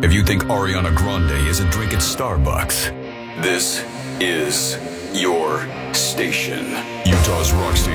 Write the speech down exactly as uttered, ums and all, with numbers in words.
If you think Ariana Grande isn't drinking Starbucks, this is your station. Utah's rock station.